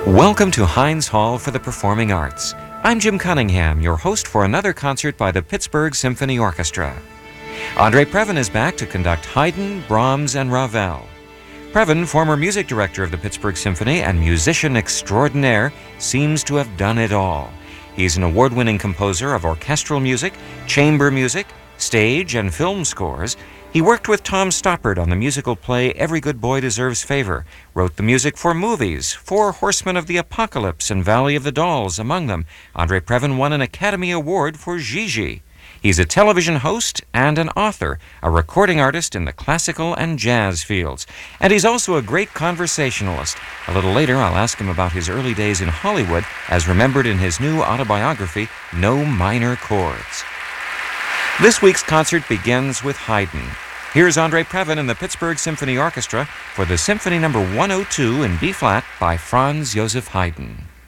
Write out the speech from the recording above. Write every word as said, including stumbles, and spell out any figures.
Welcome to Heinz Hall for the Performing Arts. I'm Jim Cunningham, your host for another concert by the Pittsburgh Symphony Orchestra. Andre Previn is back to conduct Haydn, Brahms, and Ravel. Previn, former music director of the Pittsburgh Symphony and musician extraordinaire, seems to have done it all. He's an award-winning composer of orchestral music, chamber music, stage, and film scores. He worked with Tom Stoppard on the musical play Every Good Boy Deserves Favor, wrote the music for movies, Four Horsemen of the Apocalypse and Valley of the Dolls among them. Andre Previn won an Academy Award for Gigi. He's a television host and an author, a recording artist in the classical and jazz fields. And he's also a great conversationalist. A little later, I'll ask him about his early days in Hollywood, as remembered in his new autobiography, No Minor Chords. This week's concert begins with Haydn. Here's Andre Previn and the Pittsburgh Symphony Orchestra for the Symphony Number one oh two in B-flat by Franz Joseph Haydn.